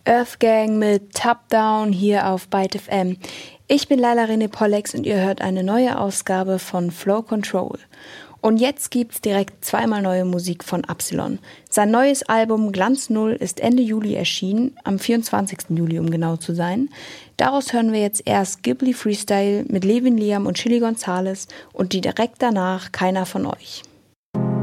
Earth Gang mit Top Down hier auf Byte FM. Ich bin Laila René Pollex und ihr hört eine neue Ausgabe von Flow Control. Und jetzt gibt's direkt zweimal neue Musik von Absilon. Sein neues Album Glanz Null ist Ende Juli erschienen, am 24. Juli um genau zu sein. Daraus hören wir jetzt erst Ghibli Freestyle mit Levin Liam und Chili Gonzales und direkt danach Keiner von euch.